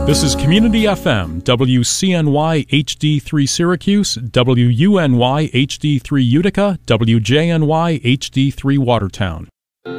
This is Community FM, WCNY HD3 Syracuse, WUNY HD3 Utica, WJNY HD3 Watertown.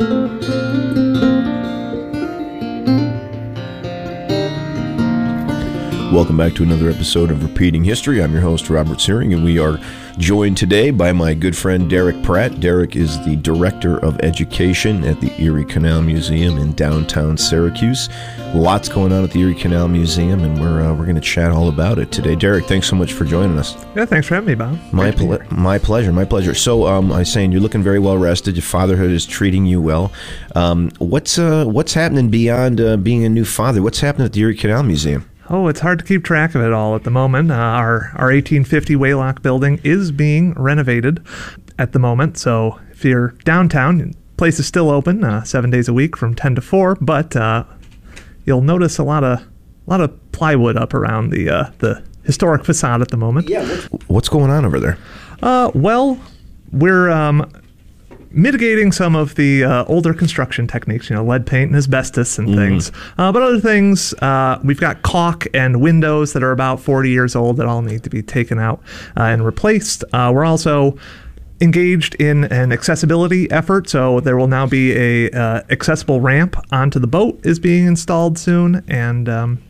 Welcome back to another episode of Repeating History. I'm your host, Robert Searing, and we are joined today by my good friend, Derek Pratt. Derek is the Director of Education at the Erie Canal Museum in downtown Syracuse. Lots going on at the Erie Canal Museum, and we're going to chat all about it today. Derek, thanks so much for joining us. Yeah, thanks for having me, Bob. My pleasure. So I was saying you're looking very well rested. Your fatherhood is treating you well. What's happening beyond being a new father? What's happening at the Erie Canal Museum? Oh, it's hard to keep track of it all at the moment. Our 1850 Waylock building is being renovated at the moment. So if you're downtown, the place is still open 7 days a week from 10 to 4. But you'll notice a lot of plywood up around the historic facade at the moment. Yeah. What's going on over there? Well, we're mitigating some of the older construction techniques, lead paint and asbestos and things. But other things, we've got caulk and windows that are about 40 years old that all need to be taken out and replaced. We're also engaged in an accessibility effort, so there will now be a accessible ramp onto the boat is being installed soon, and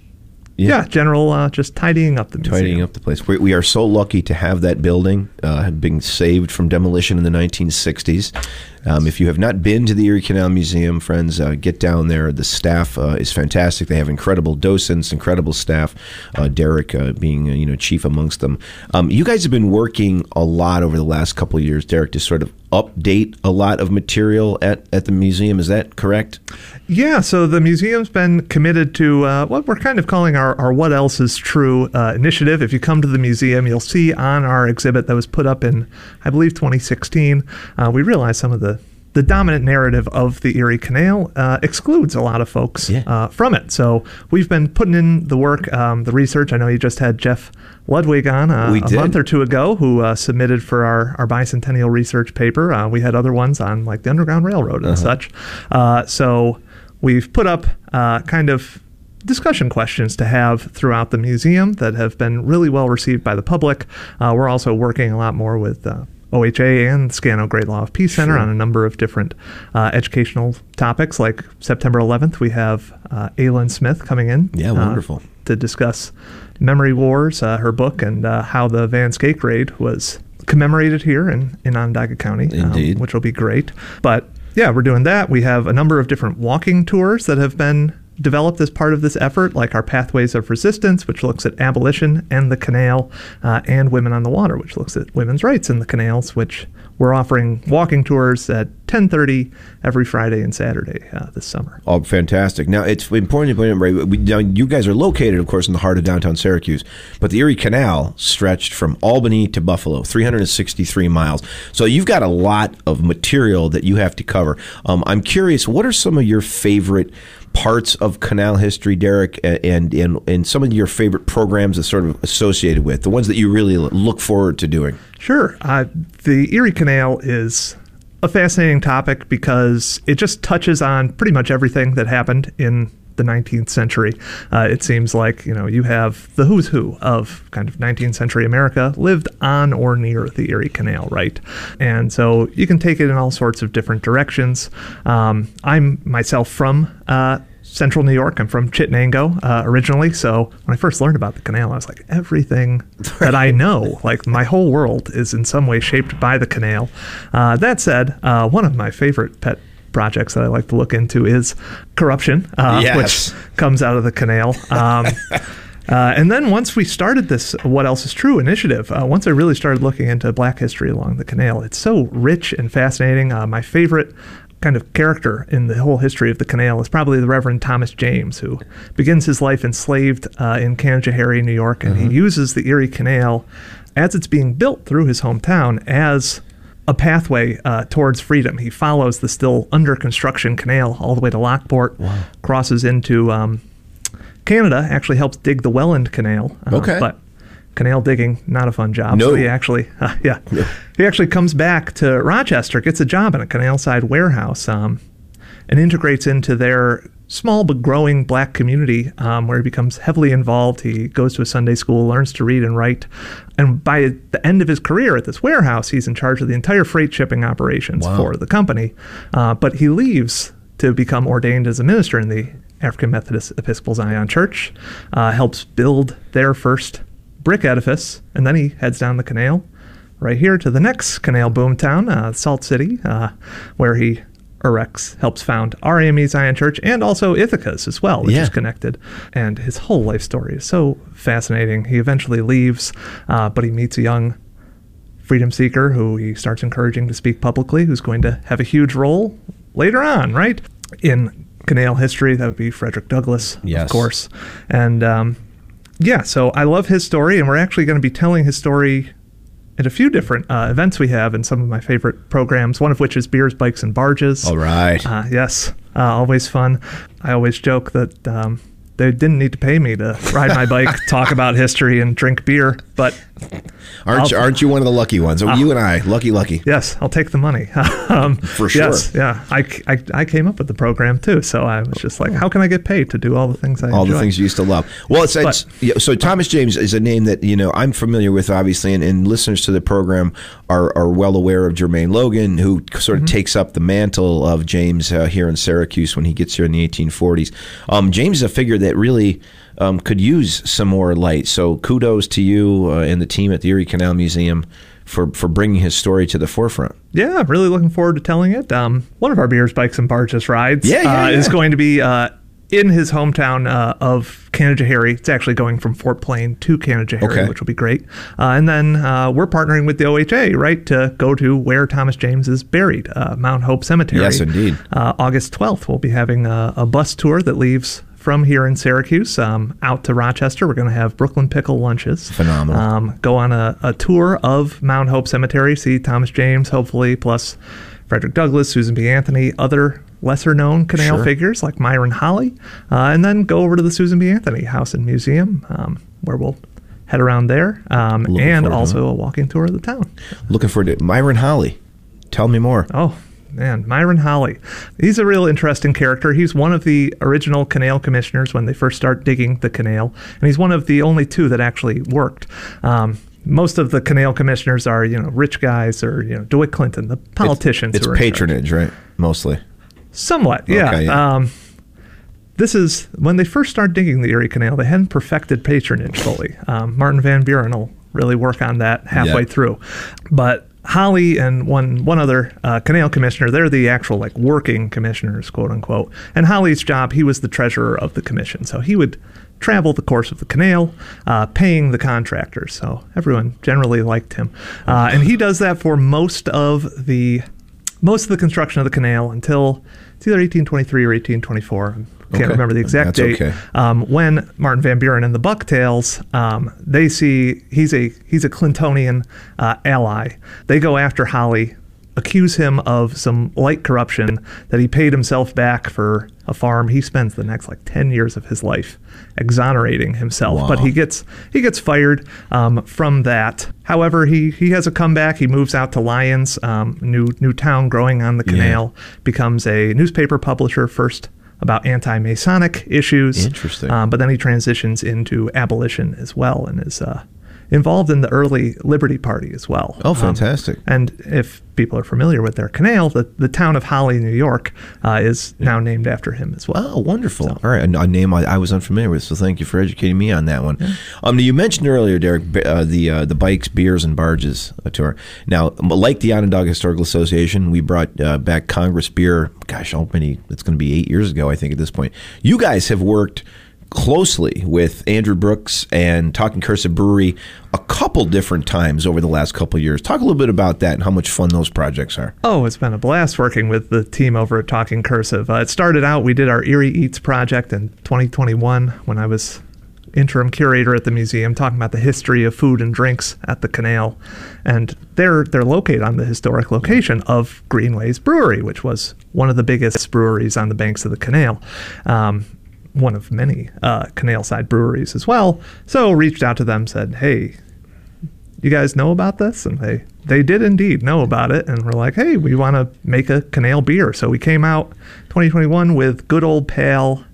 general just tidying up the museum. Tidying up the place. We are so lucky to have that building being saved from demolition in the 1960s. If you have not been to the Erie Canal Museum, friends, get down there. The staff is fantastic. They have incredible docents, incredible staff, Derek being chief amongst them. You guys have been working a lot over the last couple of years, Derek, to sort of update a lot of material at the museum. Is that correct? Yeah, so the museum's been committed to what we're kind of calling our What Else is True initiative. If you come to the museum, you'll see on our exhibit that was put up in, I believe, 2016, we realized some of the dominant narrative of the Erie Canal excludes a lot of folks from it. So we've been putting in the work, the research. I know you just had Jeff Ludwig on a month or two ago, who submitted for our bicentennial research paper. We had other ones on like the Underground Railroad and such. So we've put up kind of discussion questions to have throughout the museum that have been really well received by the public. We're also working a lot more with OHA and Scano Great Law of Peace Center on a number of different educational topics. Like September 11th, we have Aileen Smith coming in. Yeah, wonderful. To discuss Memory Wars, her book, and how the Van Skake raid was commemorated here in Onondaga County. Indeed. Which will be great. But yeah, we're doing that. We have a number of different walking tours that have been developed as part of this effort, like our Pathways of Resistance, which looks at abolition and the canal, and Women on the Water, which looks at women's rights in the canals, which we're offering walking tours at 10:30 every Friday and Saturday this summer. Oh, fantastic. Now, it's important to point out, you guys are located, of course, in the heart of downtown Syracuse, but the Erie Canal stretched from Albany to Buffalo, 363 miles. So you've got a lot of material that you have to cover. I'm curious, what are some of your favorite parts of canal history, Derek, and some of your favorite programs that sort of associated with, the ones that you really look forward to doing? Sure. The Erie Canal is a fascinating topic because it just touches on pretty much everything that happened in the 19th century. It seems like, you have the who's who of kind of 19th century America lived on or near the Erie Canal, right? And so you can take it in all sorts of different directions. I'm myself from Central New York. I'm from Chittenango originally. So when I first learned about the canal, I was like, everything that I know, like my whole world is in some way shaped by the canal. That said, one of my favorite pet projects that I like to look into is corruption, which comes out of the canal. And then once we started this What Else is True initiative, once I really started looking into Black history along the canal, it's so rich and fascinating. My favorite kind of character in the whole history of the canal is probably the Reverend Thomas James, who begins his life enslaved in Canajoharie, New York, and he uses the Erie Canal as it's being built through his hometown as a pathway towards freedom. He follows the still under construction canal all the way to Lockport, crosses into Canada, actually helps dig the Welland Canal. But canal digging, not a fun job. No. So he actually, he actually comes back to Rochester, gets a job in a canal side warehouse, and integrates into their small but growing black community where he becomes heavily involved. He goes to a Sunday school, learns to read and write. And by the end of his career at this warehouse, he's in charge of the entire freight shipping operations for the company. But he leaves to become ordained as a minister in the African Methodist Episcopal Zion Church, helps build their first brick edifice, and then he heads down the canal right here to the next canal boom town, Salt City, where he helps found RAME Zion Church and also Ithaca's as well, which is connected. And his whole life story is so fascinating. He eventually leaves, but he meets a young freedom seeker who he starts encouraging to speak publicly, who's going to have a huge role later on, right? In canal history, that would be Frederick Douglass, of course. And so I love his story, and we're actually going to be telling his story at a few different events we have in some of my favorite programs, one of which is Beers, Bikes, and Barges. All right. Yes, always fun. I always joke that they didn't need to pay me to ride my bike, talk about history, and drink beer, but... Aren't you one of the lucky ones? You and I, lucky. Yes, I'll take the money. For sure. Yes, yeah. I came up with the program too, so I was just like, how can I get paid to do all the things I enjoy? All the things you used to love. Well, so Thomas James is a name that I'm familiar with, obviously, and listeners to the program are well aware of Jermaine Logan, who sort of takes up the mantle of James here in Syracuse when he gets here in the 1840s. James is a figure that really could use some more light. So kudos to you and the team at the Erie Canal Museum for bringing his story to the forefront. Yeah, I'm really looking forward to telling it. One of our Beers, Bikes, and Barges rides is going to be in his hometown of Canajoharie. It's actually going from Fort Plain to Canajoharie, which will be great. And then we're partnering with the OHA, right, to go to where Thomas James is buried, Mount Hope Cemetery. Yes, indeed. August 12th, we'll be having a bus tour that leaves from here in Syracuse out to Rochester. We're going to have Brooklyn Pickle lunches. Phenomenal. Go on a tour of Mount Hope Cemetery, see Thomas James, hopefully, plus Frederick Douglass, Susan B. Anthony, other lesser-known canal figures like Myron Holly, and then go over to the Susan B. Anthony House and Museum, where we'll head around there, and also a walking tour of the town. Looking forward to Myron Holly. Tell me more. Oh, man, Myron Holly. He's a real interesting character. He's one of the original canal commissioners when they first start digging the canal, and he's one of the only two that actually worked. Most of the canal commissioners are, rich guys or, DeWitt Clinton, the politicians. It's patronage, right? Mostly. Somewhat, yeah. This is, when they first started digging the Erie Canal, they hadn't perfected patronage fully. Martin Van Buren will really work on that halfway through. But Holly and one other canal commissioner, they're the actual working commissioners, quote unquote. And Holly's job, he was the treasurer of the commission. So he would travel the course of the canal, paying the contractors. So everyone generally liked him. And he does that for most of the construction of the canal until it's either 1823 or 1824. I can't remember the exact date. When Martin Van Buren and the Bucktails, they see he's a Clintonian ally. They go after Holly, accuse him of some light corruption, that he paid himself back for a farm. He spends the next 10 years of his life exonerating himself, but he gets fired from that. However, he has a comeback. He moves out to Lyons, new town growing on the canal, becomes a newspaper publisher first about anti-Masonic issues. Interesting. But then he transitions into abolition as well and is involved in the early Liberty Party as well. Oh, fantastic. And if people are familiar with their canal, the town of Holly, New York, is now named after him as well. Oh, wonderful. So. All right, a name I was unfamiliar with, so thank you for educating me on that one. Yeah. You mentioned earlier, Derek, the Bikes, Beers, and Barges tour. Now, like the Onondaga Historical Association, we brought back Congress Beer, it's going to be 8 years ago, I think, at this point. You guys have worked closely with Andrew Brooks and Talking Cursive Brewery a couple different times over the last couple of years. Talk a little bit about that and how much fun those projects are. Oh, it's been a blast working with the team over at Talking Cursive. It started out, we did our Erie Eats project in 2021 when I was interim curator at the museum, talking about the history of food and drinks at the canal. And they're located on the historic location of Greenways Brewery, which was one of the biggest breweries on the banks of the canal. One of many canal-side breweries as well. So reached out to them, said, hey, you guys know about this? And they did indeed know about it. And we're like, hey, we want to make a canal beer. So we came out 2021 with Good Old Pale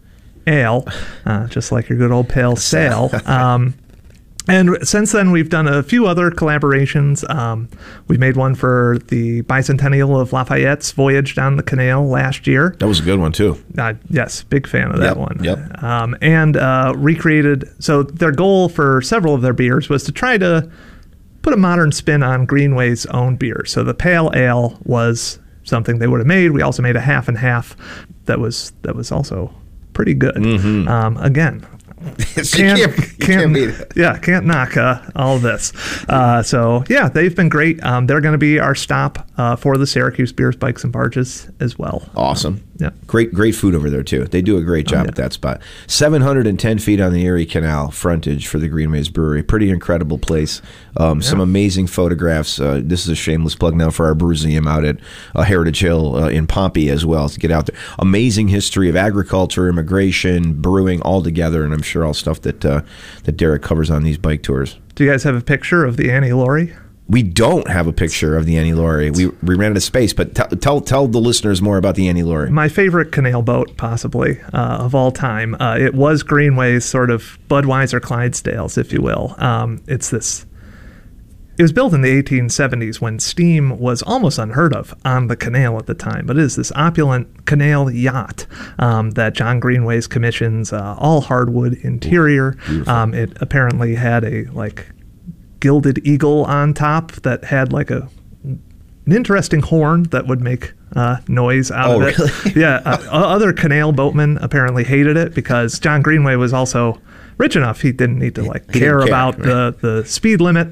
ale, just like your good old pale sail. And since then, we've done a few other collaborations. We made one for the bicentennial of Lafayette's voyage down the canal last year. That was a good one, too. Yes, big fan of that one. Yep. And recreated, so their goal for several of their beers was to try to put a modern spin on Greenway's own beer. So the pale ale was something they would have made. We also made a half and half that was also pretty good. Mm-hmm. Again, can't beat it. Yeah, can't knock all this. So yeah, they've been great. They're going to be our stop for the Syracuse Beers, Bikes, and Barges as well. Awesome. Yeah. Great food over there, too. They do a great job at that spot. 710 feet on the Erie Canal frontage for the Greenways Brewery. Pretty incredible place. Some amazing photographs. This is a shameless plug now for our Brewseum out at Heritage Hill in Pompey as well. So get out there. Amazing history of agriculture, immigration, brewing all together, and I'm sure all stuff that Derek covers on these bike tours. Do you guys have a picture of the Annie Laurie? We don't have a picture of the Annie Laurie. We ran out of space, but tell the listeners more about the Annie Laurie. My favorite canal boat, possibly, of all time. It was Greenway's sort of Budweiser Clydesdales, if you will. It was built in the 1870s when steam was almost unheard of on the canal at the time, but it is this opulent canal yacht that John Greenway's commissions, all hardwood interior. It apparently had a gilded eagle on top that had an interesting horn that would make noise out of it. Really? Yeah. Other canal boatmen apparently hated it because John Greenway was also rich enough he didn't need to care about the speed limit.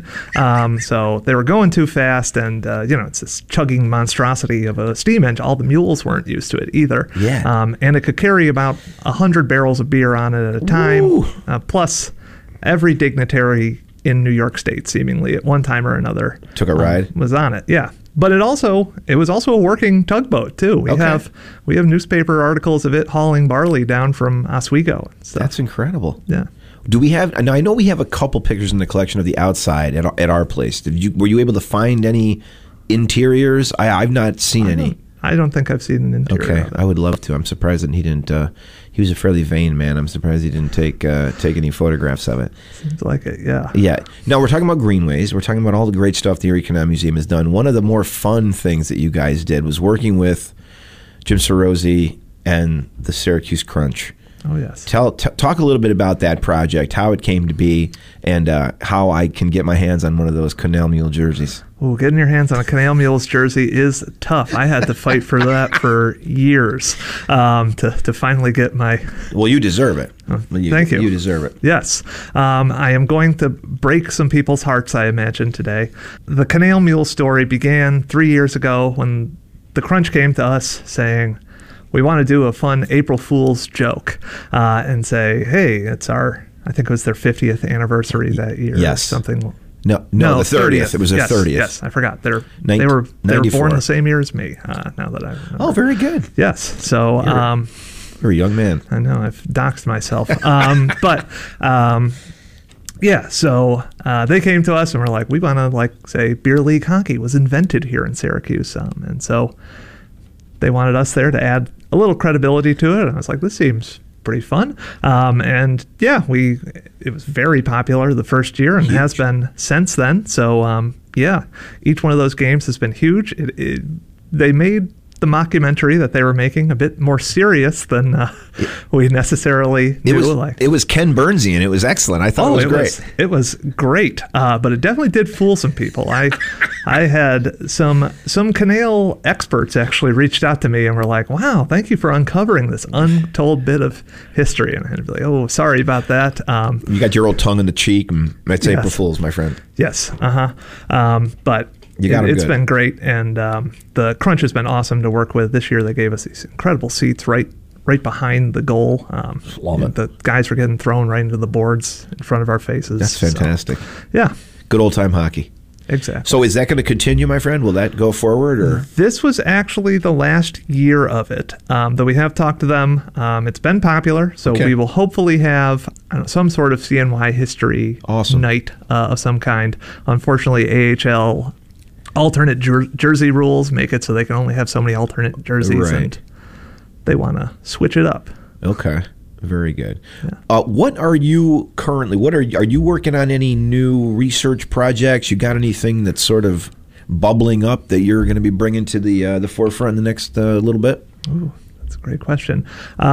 So they were going too fast, and it's this chugging monstrosity of a steam engine. All the mules weren't used to it either. Yeah. And it could carry about 100 barrels of beer on it at a time. Plus every dignitary in New York State, seemingly at one time or another, took a ride, was on it. Yeah, but it was also a working tugboat too. We have newspaper articles of it hauling barley down from Oswego. That's incredible. Yeah. Do we have? Now I know we have a couple pictures in the collection of the outside at our place. Were you able to find any interiors? I've not seen any. I don't think I've seen an interior. Okay, I would love to. I'm surprised that he didn't. He was a fairly vain man. I'm surprised he didn't take any photographs of it. Seems like it, yeah. Yeah. Now, we're talking about Greenways. We're talking about all the great stuff the Erie Canal Museum has done. One of the more fun things that you guys did was working with Jim Cerozzi and the Syracuse Crunch. Oh, yes. Talk a little bit about that project, how it came to be, and how I can get my hands on one of those Canal Mule jerseys. Well, getting your hands on a Canal Mules jersey is tough. I had to fight for that for years to finally get my... Well, you deserve it. Thank you. You deserve it. Yes. I am going to break some people's hearts, I imagine, today. The Canal Mule story began 3 years ago when the Crunch came to us saying, we want to do a fun April Fool's joke and say, hey, I think it was their 50th anniversary that year. Yes. Something. No, the 30th. It was their 30th. Yes, I forgot. They were born the same year as me. Now that I remember. Oh, very good. Yes. So you're a young man. I know I've doxed myself. Yeah. So they came to us and were like, we want to say beer league hockey was invented here in Syracuse, and so they wanted us there to add a little credibility to it. And I was like, this seems pretty fun. And yeah, it was very popular the first year and has been since then. So yeah, each one of those games has been huge. They made the mockumentary that they were making a bit more serious than we necessarily knew. It was Ken Burnsian. It was excellent. I thought it was great. It was great, but it definitely did fool some people. I had some canal experts actually reached out to me and were like, wow, thank you for uncovering this untold bit of history. And I'd be like, oh, sorry about that. You got your old tongue in the cheek, and that's April Fool's, my friend. Yes. But it's been great, and the Crunch has been awesome to work with. This year they gave us these incredible seats right behind the goal. Love it. The guys were getting thrown right into the boards in front of our faces. That's fantastic. So, yeah. Good old-time hockey. Exactly. So is that going to continue, my friend? Will that go forward? Or this was actually the last year of it, though we have talked to them. It's been popular, so we will hopefully have some sort of CNY history night of some kind. Unfortunately, AHL alternate jersey rules make it so they can only have so many alternate jerseys, and they want to switch it up. Okay. Very good. What are you currently? Are you working on any new research projects? You got anything that's sort of bubbling up that you're going to be bringing to the forefront in the next little bit? Ooh, that's a great question.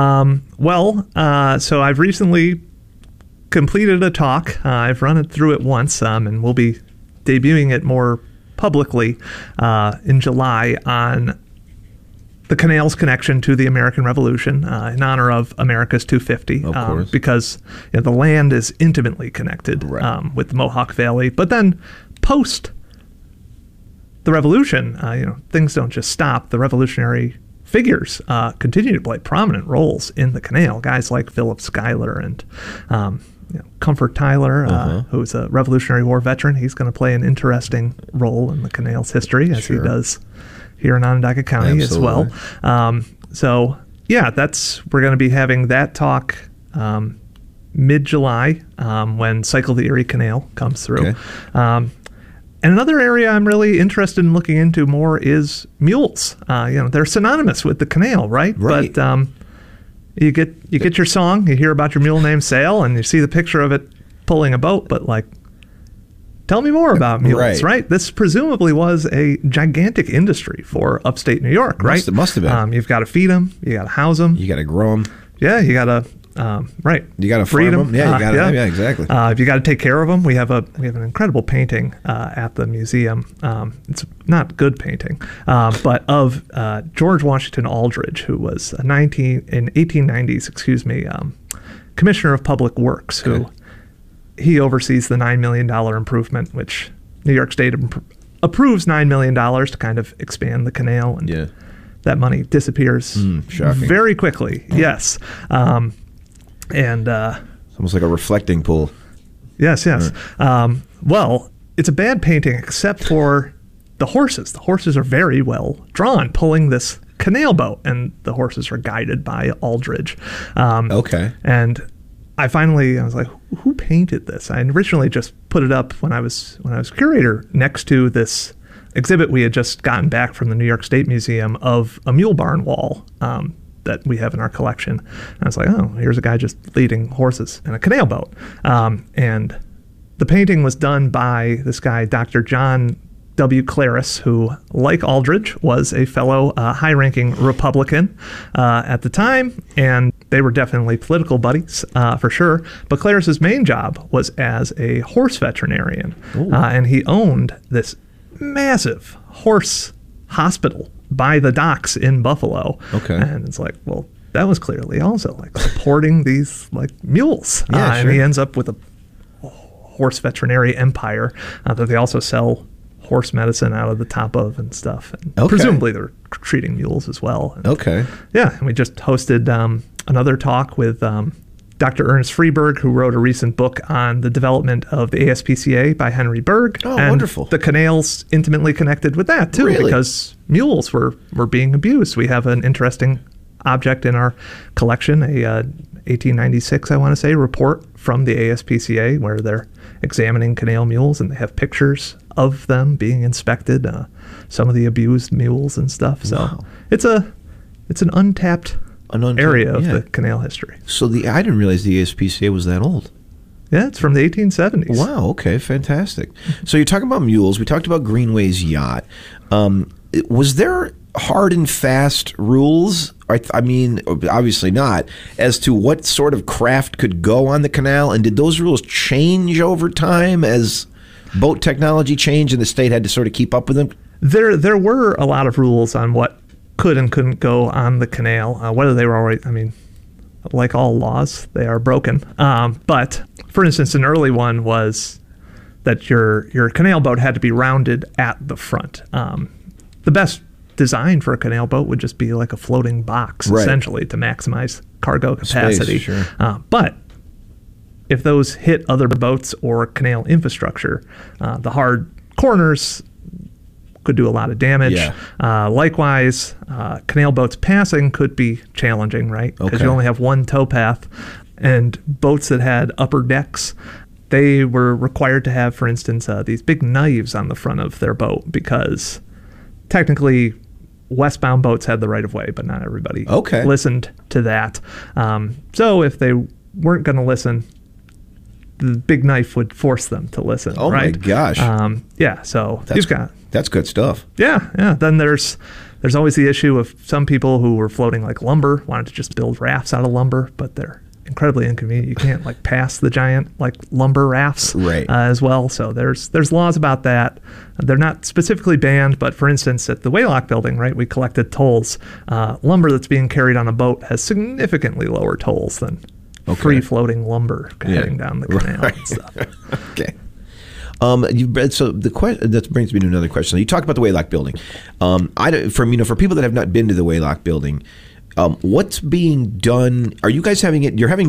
So I've recently completed a talk. I've run it through it once, and we'll be debuting it more publicly in July on the canal's connection to the American Revolution in honor of America's 250, of course. because the land is intimately connected with the Mohawk Valley. But then post the Revolution, things don't just stop. The revolutionary figures continue to play prominent roles in the canal. Guys like Philip Schuyler and Comfort Tyler, who's a Revolutionary War veteran. He's going to play an interesting role in the canal's history, as he does here in Onondaga County as well. We're going to be having that talk mid-July when Cycle the Erie Canal comes through. Okay. And another area I'm really interested in looking into more is mules. They're synonymous with the canal, right? Right. But you get your song, you hear about your mule named Sale, and you see the picture of it pulling a boat, but tell me more about mules, right? This presumably was a gigantic industry for upstate New York, right? Must have been. You've got to feed them, you got to house them, You got to grow them. yeah, you got to You got to breed farm them. Yeah, you got to. Yeah, exactly. If you got to take care of them, we have an incredible painting at the museum. It's not good painting, but of George Washington Aldrich, who was in 1890s, Commissioner of Public Works, who he oversees the $9 million improvement, which New York State approves $9 million to kind of expand the canal, and that money disappears very quickly. Yes. It's almost like a reflecting pool. Yes. Well, it's a bad painting except for the horses. The horses are very well drawn, pulling this canal boat, and the horses are guided by Aldrich. And I was like, who painted this? I originally just put it up when I was curator next to this exhibit we had just gotten back from the New York State Museum of a mule barn wall that we have in our collection. And I was like, oh, here's a guy just leading horses in a canal boat. And the painting was done by this guy, Dr. John W. Claris, who, like Aldrich, was a fellow high-ranking Republican at the time, and they were definitely political buddies for sure. But Claris's main job was as a horse veterinarian, and he owned this massive horse hospital by the docks in Buffalo. And it's like, well, that was clearly also supporting these mules. And he ends up with a horse veterinary empire that they also sell horse medicine out of the top of and stuff. And presumably they're treating mules as well. And and we just hosted another talk with Dr. Ernest Freeberg, who wrote a recent book on the development of the ASPCA by Henry Berg. Oh, and wonderful. The canal's intimately connected with that, too, because mules were being abused. We have an interesting object in our collection, a 1896, I want to say, report from the ASPCA where they're examining canal mules, and they have pictures of them being inspected, some of the abused mules and stuff. So it's an untapped area of the canal history. So I didn't realize the ASPCA was that old. Yeah, it's from the 1870s. Wow, okay, fantastic. So you're talking about mules. We talked about Greenway's yacht. Was there hard and fast rules? I mean, obviously not, as to what sort of craft could go on the canal? And did those rules change over time as boat technology changed and the state had to sort of keep up with them? There were a lot of rules on what could and couldn't go on the canal, whether they were already, like all laws, they are broken. But, for instance, an early one was that your canal boat had to be rounded at the front. The best design for a canal boat would just be like a floating box, essentially, to maximize cargo capacity. Space, But if those hit other boats or canal infrastructure, the hard corners could do a lot of damage. Likewise, canal boats passing could be challenging, right? Because you only have one towpath. And boats that had upper decks, they were required to have, for instance, these big knives on the front of their boat, because technically westbound boats had the right of way, but not everybody Okay. listened to that. So if they weren't going to listen, the big knife would force them to listen. Oh, right? my gosh. Yeah. So you've got. That's good stuff. Yeah. Then there's always the issue of some people who were floating like lumber, wanted to just build rafts out of lumber, but they're incredibly inconvenient. You can't like pass the giant like lumber rafts Right. as well. So there's laws about that. They're not specifically banned, but for instance, at the Waylock building, right, we collected tolls. Lumber that's being carried on a boat has significantly lower tolls than free floating lumber heading down the canal and stuff. Okay. That brings me to another question. You talked about the Waylock building. For people that have not been to the Waylock building, what's being done? Are you guys having it? You're having